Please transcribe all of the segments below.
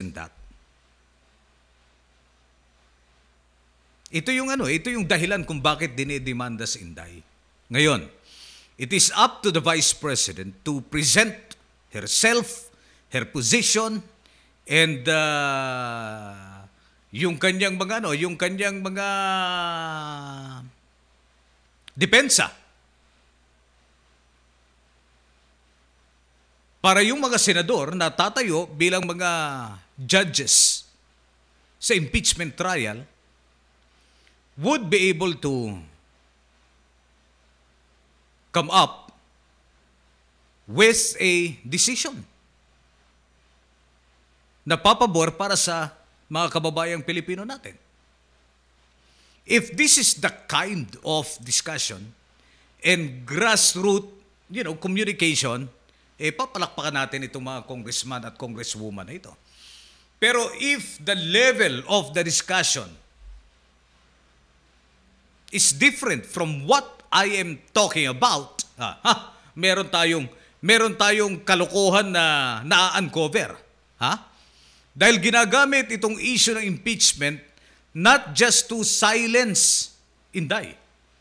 in that. Ito yung dahilan kung bakit dinidemanda si Inday. Ngayon, it is up to the Vice President to present herself, her position, and yung kanyang mga depensa. Para yung mga senador na tatayo bilang mga judges sa impeachment trial would be able to come up with a decision na papabor para sa mga kababayang Pilipino natin. If this is the kind of discussion and grassroots, communication, papalakpakan natin itong mga congressman at congresswoman na ito. Pero if the level of the discussion is different from what I am talking about, meron tayong kalokohan na na-uncover. Dahil ginagamit itong issue ng impeachment not just to silence Inday,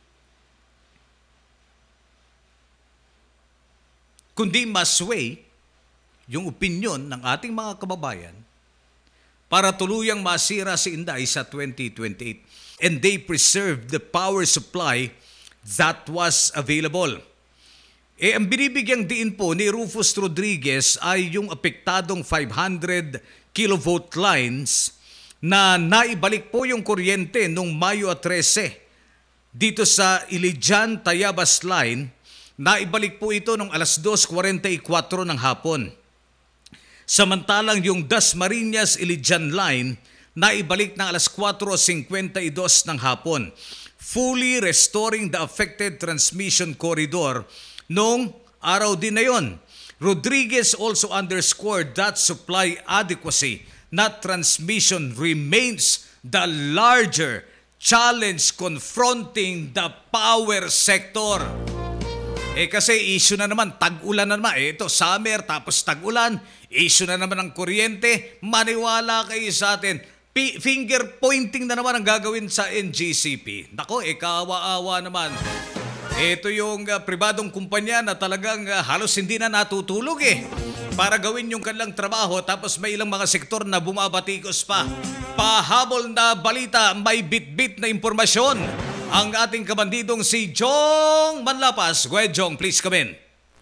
kundi masway yung opinion ng ating mga kababayan para tuluyang masira si Inday sa 2028. And they preserved the power supply that was available. Ang binibigyang diin po ni Rufus Rodriguez ay yung apektadong 500 kilovolt lines na naibalik po yung kuryente noong Mayo 13 dito sa Ilijan Tayabas line. Naibalik po ito noong alas 2:44 ng hapon. Samantalang yung Dasmariñas Ilijan line naibalik ng alas 4:52 ng hapon, fully restoring the affected transmission corridor noong araw din na yon. Rodriguez also underscored that supply adequacy, not transmission, remains the larger challenge confronting the power sector. Kasi issue na naman, tag-ulan na naman. Ito, summer, tapos tag-ulan, issue na naman ng kuryente. Maniwala kayo sa atin. Finger pointing na naman ang gagawin sa NGCP. Nako, kawa-awa naman. Ito yung pribadong kumpanya na talagang halos hindi na natutulog para gawin yung kanilang trabaho, tapos may ilang mga sektor na bumabatikos pa. Pahabol na balita, may bit-bit na impormasyon. Ang ating kabandidong si Jong Manlapas. Go ahead, Jong, please come in.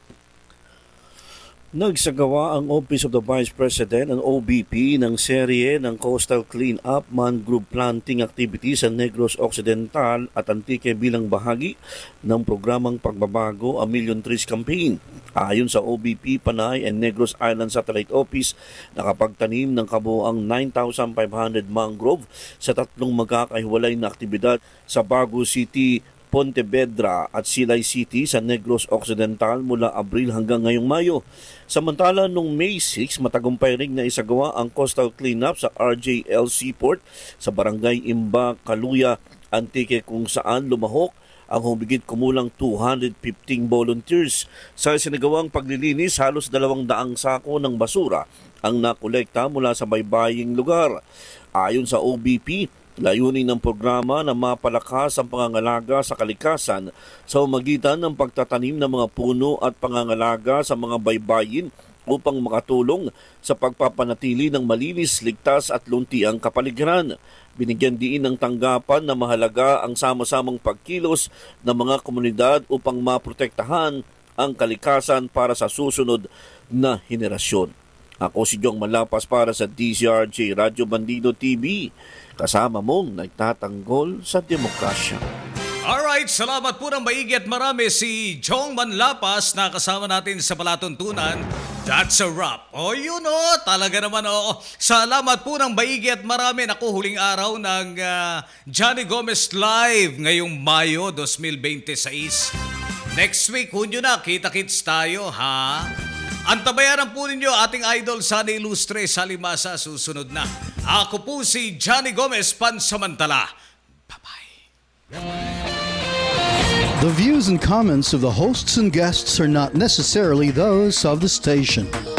Nagsagawa ang Office of the Vice President ng OBP ng serye ng Coastal Cleanup Mangrove Planting Activity sa Negros Occidental at Antique bilang bahagi ng programang pagbabago A Million Trees Campaign. Ayon sa OBP, Panay and Negros Island Satellite Office, nakapagtanim ng kabuoang 9,500 mangrove sa tatlong magkakahiwalay na aktibidad sa Baguio City, Pontevedra at Silay City sa Negros Occidental mula Abril hanggang ngayong Mayo. Samantala, noong May 6, matagumpay ring na isagawa ang coastal cleanup sa RJL Seaport sa Barangay Imba, Kaluya, Antique kung saan lumahok ang humigit kumulang 215 volunteers. Sa sinagawang paglilinis, halos 200 sako ng basura ang nakolekta mula sa baybaying lugar. Ayon sa OBP, layunin ng programa na mapalakas ang pangangalaga sa kalikasan sa pamamagitan ng pagtatanim ng mga puno at pangangalaga sa mga baybayin upang makatulong sa pagpapanatili ng malinis, ligtas at luntiang kapaligiran. Binigyan diin ng tanggapan na mahalaga ang sama-samang pagkilos ng mga komunidad upang maprotektahan ang kalikasan para sa susunod na henerasyon. Ako si Jong Malapas para sa DZRJ Radyo Bandido TV. Kasama mong nagtatanggol sa demokrasya. Alright, salamat po ng maigi at marami si Jong Manlapas na kasama natin sa palatuntunan. That's a wrap. Talaga naman Salamat po ng maigi at marami. Naku, huling araw ng Johnny Gomez Live ngayong Mayo 2026. Next week, Hunyo na, kita-kits tayo, ha? Antabayaran po ninyo ating idol Sunny Ilustre sa Limasa susunod na. Ako po si Johnny Gomez pansamantala. Bye-bye. The views and comments of the hosts and guests are not necessarily those of the station.